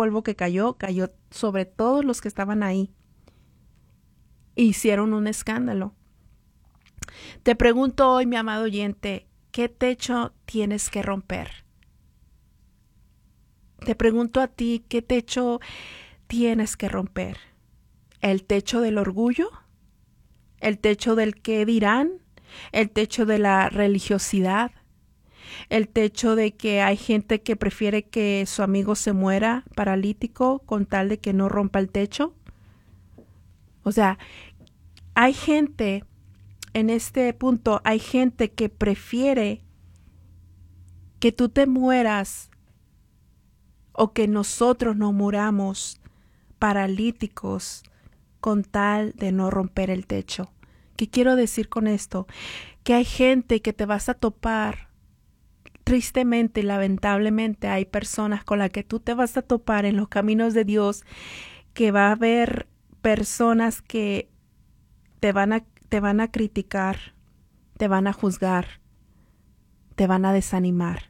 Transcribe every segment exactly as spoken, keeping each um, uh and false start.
polvo que cayó, cayó sobre todos los que estaban ahí. Hicieron un escándalo. Te pregunto hoy, mi amado oyente, ¿qué techo tienes que romper? Te pregunto a ti, ¿qué techo tienes que romper? ¿El techo del orgullo? ¿El techo del qué dirán? ¿El techo de la religiosidad? ¿El techo de que hay gente que prefiere que su amigo se muera paralítico con tal de que no rompa el techo? O sea, hay gente, en este punto, hay gente que prefiere que tú te mueras o que nosotros no muramos paralíticos con tal de no romper el techo. ¿Qué quiero decir con esto? Que hay gente que te vas a topar. Tristemente y lamentablemente hay personas con las que tú te vas a topar en los caminos de Dios, que va a haber personas que te van a, te van a criticar, te van a juzgar, te van a desanimar.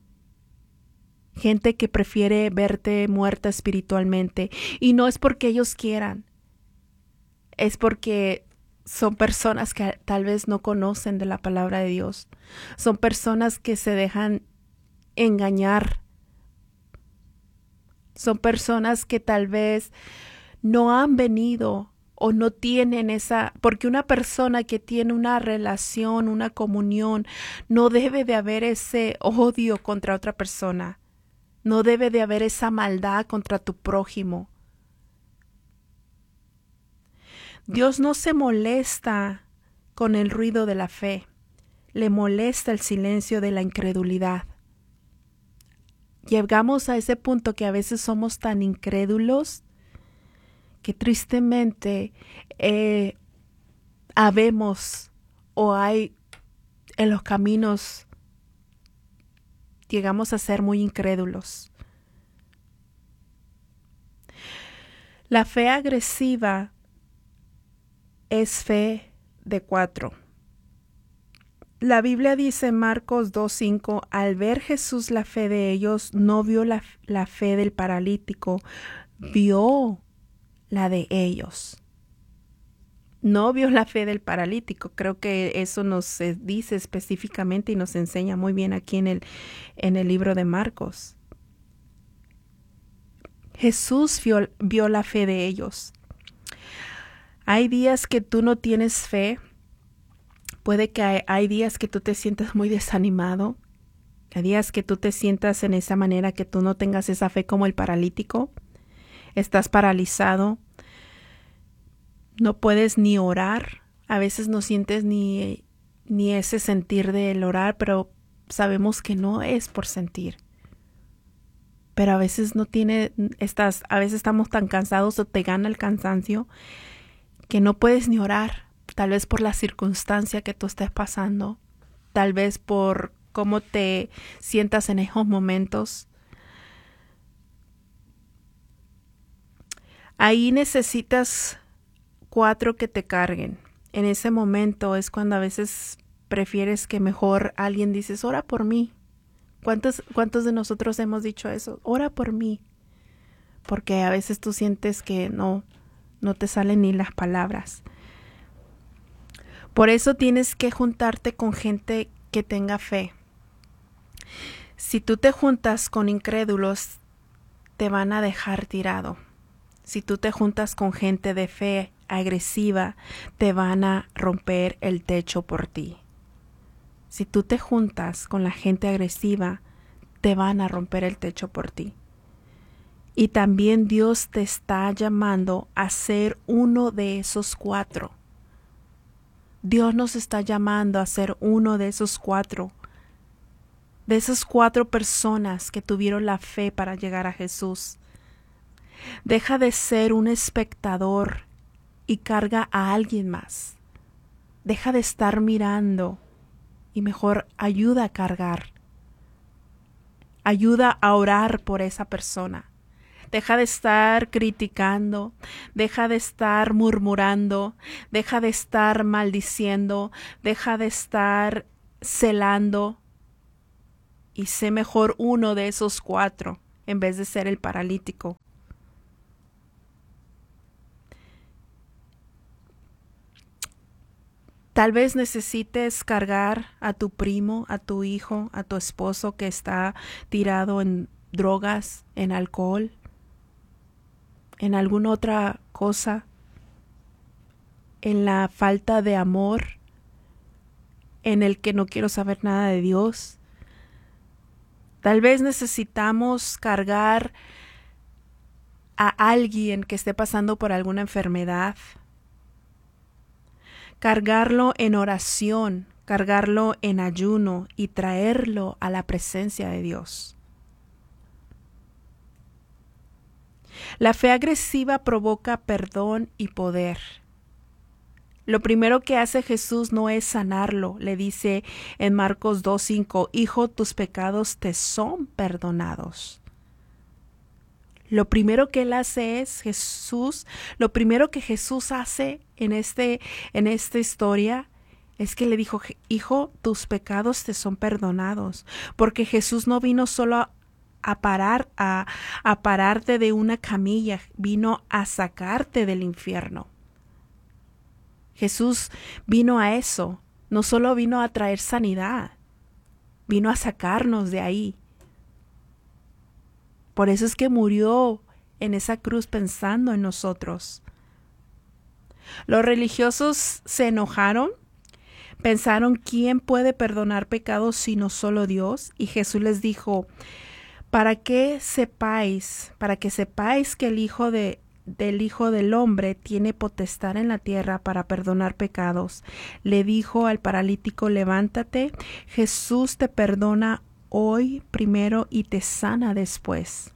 Gente que prefiere verte muerta espiritualmente, y no es porque ellos quieran, es porque son personas que tal vez no conocen de la palabra de Dios. Son personas que se dejan engañar. Son personas que tal vez no han venido o no tienen esa, porque una persona que tiene una relación, una comunión, no debe de haber ese odio contra otra persona. No debe de haber esa maldad contra tu prójimo. Dios no se molesta con el ruido de la fe, le molesta el silencio de la incredulidad. Llegamos a ese punto que a veces somos tan incrédulos que tristemente eh, habemos o hay en los caminos, llegamos a ser muy incrédulos. La fe agresiva es fe de cuatro. La Biblia dice en Marcos dos cinco, al ver Jesús la fe de ellos, no vio la, la fe del paralítico, vio la de ellos. No vio la fe del paralítico. Creo que eso nos dice específicamente y nos enseña muy bien aquí en el, en el libro de Marcos. Jesús vio, vio la fe de ellos. Hay días que tú no tienes fe. Puede que hay, hay días que tú te sientas muy desanimado. Hay días que tú te sientas en esa manera que tú no tengas esa fe como el paralítico. Estás paralizado. No puedes ni orar. A veces no sientes ni, ni ese sentir del orar, pero sabemos que no es por sentir. Pero a veces no tiene, estás, a veces estamos tan cansados o te gana el cansancio que no puedes ni orar. Tal vez por la circunstancia que tú estés pasando, tal vez por cómo te sientas en esos momentos. Ahí necesitas cuatro que te carguen. En ese momento es cuando a veces prefieres que mejor alguien dices, ora por mí. ¿Cuántos, cuántos de nosotros hemos dicho eso? Ora por mí. Porque a veces tú sientes que no, no te salen ni las palabras. Por eso tienes que juntarte con gente que tenga fe. Si tú te juntas con incrédulos, te van a dejar tirado. Si tú te juntas con gente de fe agresiva, te van a romper el techo por ti. Si tú te juntas con la gente agresiva, te van a romper el techo por ti. Y también Dios te está llamando a ser uno de esos cuatro. Dios nos está llamando a ser uno de esos cuatro, de esas cuatro personas que tuvieron la fe para llegar a Jesús. Deja de ser un espectador y carga a alguien más. Deja de estar mirando y mejor ayuda a cargar. Ayuda a orar por esa persona. Deja de estar criticando, deja de estar murmurando, deja de estar maldiciendo, deja de estar celando y sé mejor uno de esos cuatro en vez de ser el paralítico. Tal vez necesites cargar a tu primo, a tu hijo, a tu esposo que está tirado en drogas, en alcohol, en alguna otra cosa, en la falta de amor, en el que no quiero saber nada de Dios. Tal vez necesitamos cargar a alguien que esté pasando por alguna enfermedad, cargarlo en oración, cargarlo en ayuno y traerlo a la presencia de Dios. La fe agresiva provoca perdón y poder. Lo primero que hace Jesús no es sanarlo. Le dice en Marcos dos cinco, Hijo, tus pecados te son perdonados. Lo primero que él hace es Jesús, lo primero que Jesús hace en, este, en esta historia es que le dijo, Hijo, tus pecados te son perdonados. Porque Jesús no vino solo a, a parar, a, a pararte de una camilla, vino a sacarte del infierno. Jesús vino a eso, no solo vino a traer sanidad, vino a sacarnos de ahí. Por eso es que murió en esa cruz pensando en nosotros. Los religiosos se enojaron, pensaron quién puede perdonar pecados sino solo Dios, y Jesús les dijo, para que sepáis, para que sepáis que el Hijo de del Hijo del Hombre tiene potestad en la tierra para perdonar pecados. Le dijo al paralítico, levántate, Jesús te perdona hoy primero y te sana después.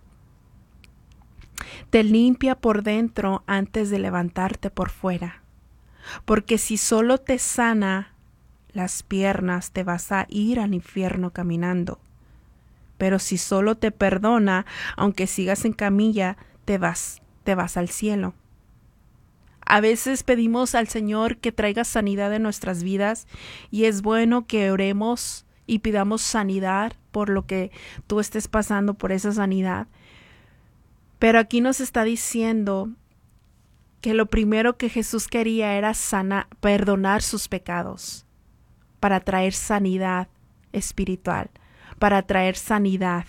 Te limpia por dentro antes de levantarte por fuera. Porque si solo te sana las piernas, te vas a ir al infierno caminando. Pero si solo te perdona, aunque sigas en camilla, te vas te vas al cielo. A veces pedimos al Señor que traiga sanidad en nuestras vidas y es bueno que oremos y pidamos sanidad por lo que tú estés pasando por esa sanidad. Pero aquí nos está diciendo que lo primero que Jesús quería era sana, perdonar sus pecados para traer sanidad espiritual, para traer sanidad.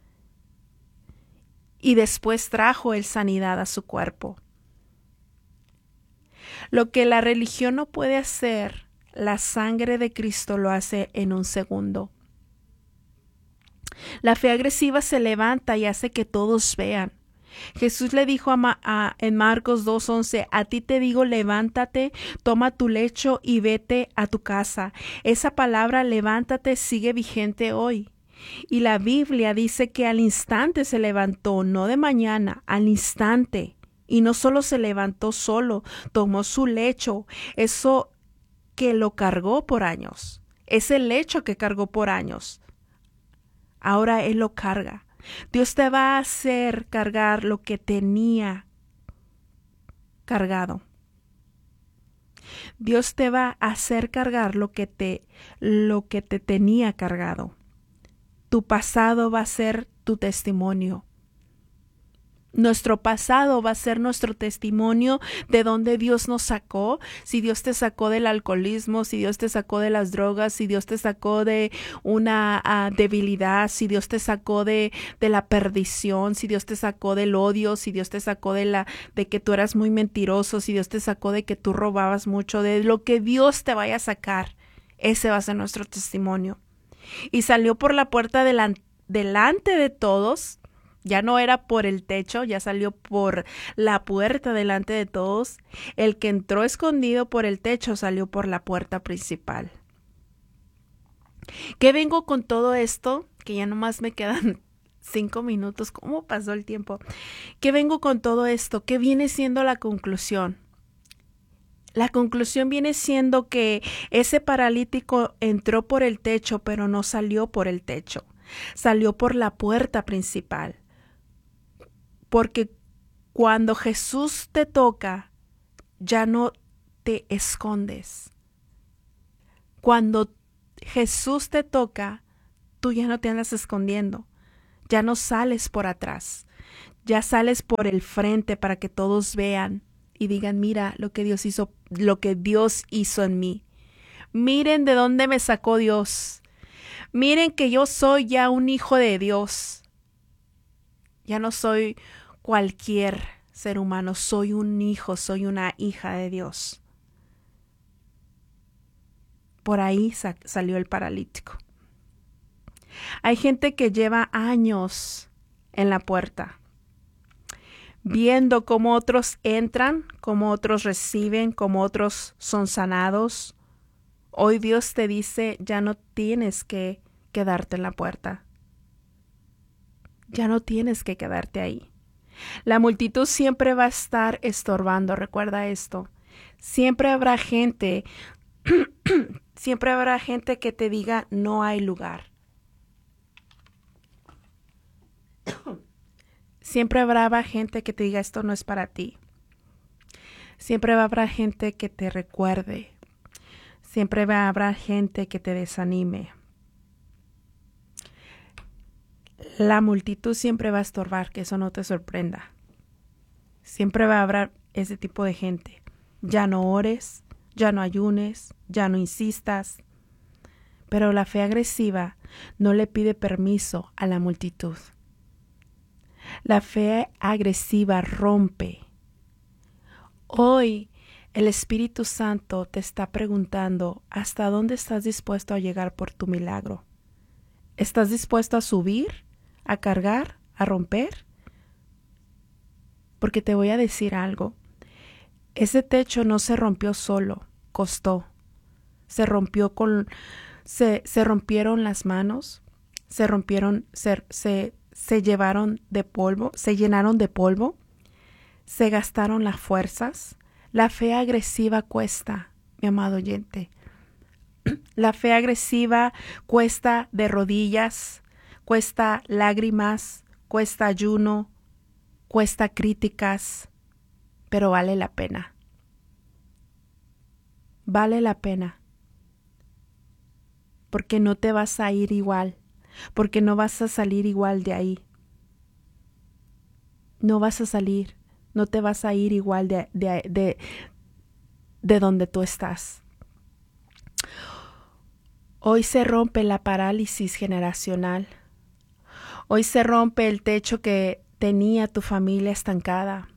Y después trajo él sanidad a su cuerpo. Lo que la religión no puede hacer, la sangre de Cristo lo hace en un segundo. La fe agresiva se levanta y hace que todos vean. Jesús le dijo a, Ma, a en Marcos dos once, a ti te digo, levántate, toma tu lecho y vete a tu casa. Esa palabra levántate sigue vigente hoy. Y la Biblia dice que al instante se levantó, no de mañana, al instante. Y no solo se levantó solo, tomó su lecho, eso que lo cargó por años, ese lecho que cargó por años. Ahora Él lo carga. Dios te va a hacer cargar lo que tenía cargado. Dios te va a hacer cargar lo que te, lo que te tenía cargado. Tu pasado va a ser tu testimonio. Nuestro pasado va a ser nuestro testimonio de dónde Dios nos sacó. Si Dios te sacó del alcoholismo, si Dios te sacó de las drogas, si Dios te sacó de una uh, debilidad, si Dios te sacó de, de la perdición, si Dios te sacó del odio, si Dios te sacó de, la, de que tú eras muy mentiroso, si Dios te sacó de que tú robabas mucho, de lo que Dios te vaya a sacar, ese va a ser nuestro testimonio. Y salió por la puerta delan- delante de todos. Ya no era por el techo, ya salió por la puerta delante de todos. El que entró escondido por el techo salió por la puerta principal. ¿Qué vengo con todo esto? Que ya nomás me quedan cinco minutos. ¿Cómo pasó el tiempo? ¿Qué vengo con todo esto? ¿Qué viene siendo la conclusión? La conclusión viene siendo que ese paralítico entró por el techo, pero no salió por el techo. Salió por la puerta principal. Porque cuando Jesús te toca, ya no te escondes. Cuando Jesús te toca, tú ya no te andas escondiendo. Ya no sales por atrás. Ya sales por el frente para que todos vean y digan, mira lo que Dios hizo, lo que Dios hizo en mí. Miren de dónde me sacó Dios. Miren que yo soy ya un hijo de Dios. Ya no soy cualquier ser humano, soy un hijo, soy una hija de Dios. Por ahí sa- salió el paralítico. Hay gente que lleva años en la puerta, viendo cómo otros entran, cómo otros reciben, cómo otros son sanados. Hoy Dios te dice, ya no tienes que quedarte en la puerta. Ya no tienes que quedarte ahí. La multitud siempre va a estar estorbando, recuerda esto. Siempre habrá gente, siempre habrá gente que te diga, no hay lugar. Siempre habrá gente que te diga, esto no es para ti. Siempre habrá gente que te recuerde. Siempre habrá gente que te desanime. La multitud siempre va a estorbar, que eso no te sorprenda. Siempre va a haber ese tipo de gente. Ya no ores, ya no ayunes, ya no insistas. Pero la fe agresiva no le pide permiso a la multitud. La fe agresiva rompe. Hoy el Espíritu Santo te está preguntando ¿hasta dónde estás dispuesto a llegar por tu milagro? ¿Estás dispuesto a subir, a cargar, a romper? Porque te voy a decir algo. Ese techo no se rompió solo, costó. Se rompió con, se, se rompieron las manos, se rompieron, se, se, se llevaron de polvo, se llenaron de polvo, se gastaron las fuerzas. La fe agresiva cuesta, mi amado oyente. La fe agresiva cuesta de rodillas, cuesta lágrimas, cuesta ayuno, cuesta críticas, pero vale la pena. Vale la pena. Porque no te vas a ir igual, porque no vas a salir igual de ahí. No vas a salir, no te vas a ir igual de, de, de, de donde tú estás. Hoy se rompe la parálisis generacional. Hoy se rompe el techo que tenía tu familia estancada.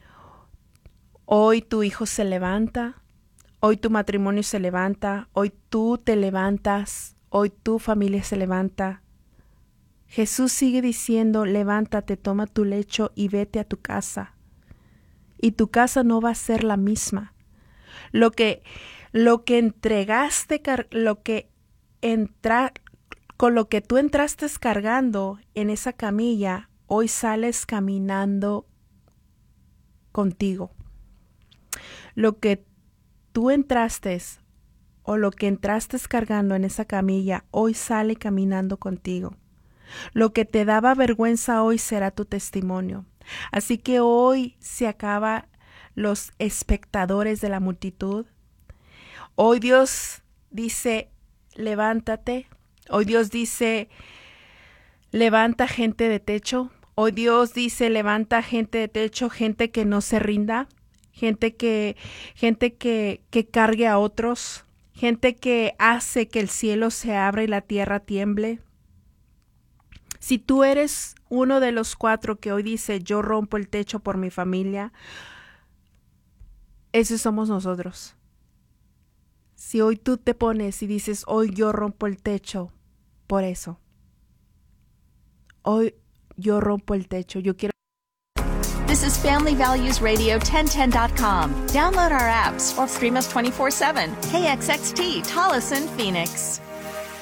Hoy tu hijo se levanta. Hoy tu matrimonio se levanta. Hoy tú te levantas. Hoy tu familia se levanta. Jesús sigue diciendo, levántate, toma tu lecho y vete a tu casa. Y tu casa no va a ser la misma. Lo que, lo que entregaste, lo que entra, con lo que tú entraste cargando en esa camilla, hoy sales caminando contigo. Lo que tú entraste o lo que entraste cargando en esa camilla, hoy sale caminando contigo. Lo que te daba vergüenza hoy será tu testimonio. Así que hoy se acaban los espectadores de la multitud. Hoy Dios dice, levántate. Hoy Dios dice, levanta gente de techo. Hoy Dios dice, levanta gente de techo, gente que no se rinda, gente que, gente que, que cargue a otros, gente que hace que el cielo se abra y la tierra tiemble. Si tú eres uno de los cuatro que hoy dice, yo rompo el techo por mi familia, esos somos nosotros. Si hoy tú te pones y dices, hoy yo rompo el techo por eso. Hoy yo rompo el techo, yo quiero. This is Family Values Radio ten ten dot com. Download our apps or stream us twenty-four seven. K X X T, Tolleson, Phoenix.